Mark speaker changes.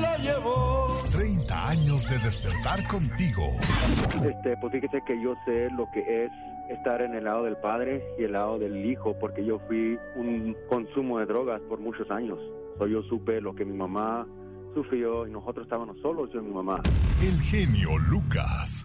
Speaker 1: la llevó.
Speaker 2: 30 años de despertar contigo.
Speaker 3: Pues fíjese que yo sé lo que es estar en el lado del padre y el lado del hijo, porque yo fui un consumo de drogas por muchos años. Yo supe lo que mi mamá sufrió y nosotros estábamos solos, yo y mi mamá.
Speaker 2: El genio Lucas.